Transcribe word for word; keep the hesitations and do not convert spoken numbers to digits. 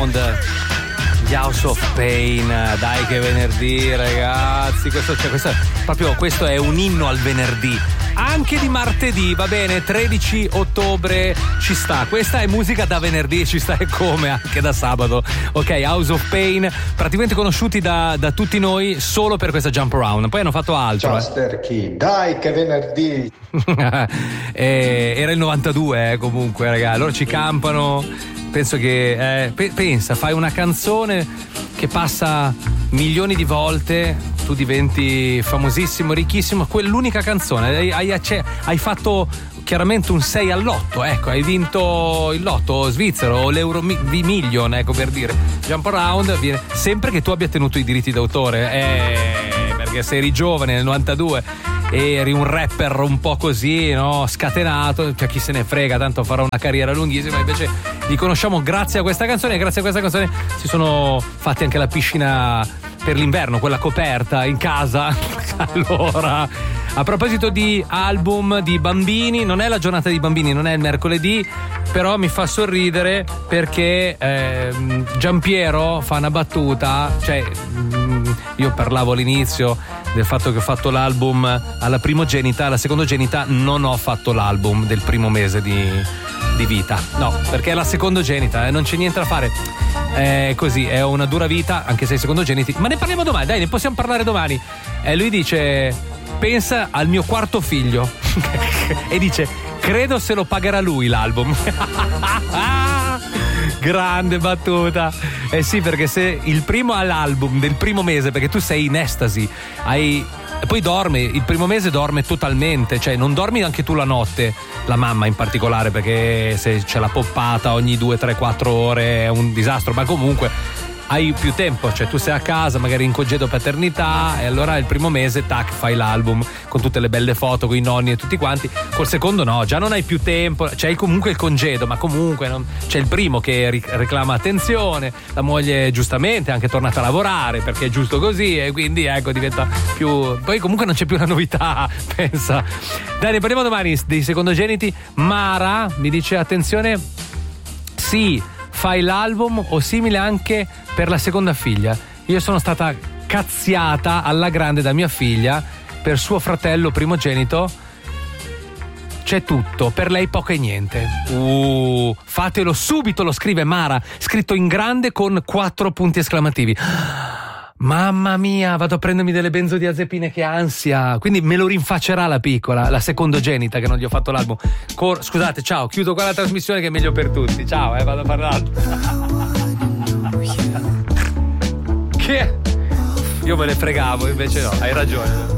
Around, gli House of Pain. Dai che venerdì, ragazzi, questo, cioè, questo, è, proprio, questo è un inno al venerdì. Anche di martedì, va bene, tredici ottobre ci sta. Questa è musica da venerdì, ci sta, e come anche da sabato. Ok, House of Pain, praticamente conosciuti da, da tutti noi solo per questa Jump Around. Poi hanno fatto altro. Ciao Sterchi, dai che venerdì. eh, era il novantadue, eh, comunque, ragazzi. Loro ci campano. Penso che eh, pe- pensa, fai una canzone che passa milioni di volte, tu diventi famosissimo, ricchissimo, quell'unica canzone, hai, hai, hai fatto chiaramente un sei all'otto, ecco, hai vinto il lotto svizzero o l'Euro Million, ecco, per dire. Jump Around viene sempre che tu abbia tenuto i diritti d'autore, eh, perché se eri giovane nel novantadue eri un rapper un po' così, no, scatenato, cioè chi se ne frega, tanto farò una carriera lunghissima. Invece li conosciamo grazie a questa canzone, e grazie a questa canzone si sono fatti anche la piscina per l'inverno, quella coperta in casa. Allora, a proposito di album di bambini, non è la giornata dei bambini, non è il mercoledì, però mi fa sorridere perché eh, Giampiero fa una battuta, cioè mh, io parlavo all'inizio del fatto che ho fatto l'album alla primogenita, alla secondogenita non ho fatto l'album del primo mese di, di vita, no, perché è la secondogenita e eh, non c'è niente da fare, è così, è una dura vita anche se i secondogeniti, ma ne parliamo domani, dai, ne possiamo parlare domani. E lui dice, pensa al mio quarto figlio e dice, credo se lo pagherà lui l'album. Grande battuta. Eh sì, perché se il primo ha l'album del primo mese, perché tu sei in estasi, hai, e poi dorme, il primo mese dorme totalmente, cioè non dormi anche tu la notte, la mamma in particolare, perché se c'è la poppata ogni due, tre, quattro ore è un disastro, ma comunque hai più tempo, cioè tu sei a casa magari in congedo paternità e allora il primo mese tac fai l'album con tutte le belle foto con i nonni e tutti quanti. Col secondo no, già non hai più tempo, c'hai comunque il congedo, ma comunque non, c'è il primo che reclama attenzione, la moglie giustamente è anche tornata a lavorare perché è giusto così, e quindi ecco diventa più, poi comunque non c'è più la novità, pensa. Dai, ne parliamo domani dei secondogeniti. Mara mi dice, attenzione, sì, fai l'album o simile anche per la seconda figlia. Io sono stata cazziata alla grande da mia figlia per suo fratello primogenito, c'è tutto, per lei poco e niente. Uh, fatelo subito, lo scrive Mara, scritto in grande con quattro punti esclamativi. Mamma mia, vado a prendermi delle benzodiazepine, che ansia. Quindi me lo rinfaccerà la piccola, la secondogenita che non gli ho fatto l'album. Cor- Scusate, ciao, chiudo qua la trasmissione che è meglio per tutti. Ciao, eh, vado a fare l'altro. Che? Io me ne fregavo, invece no, hai ragione.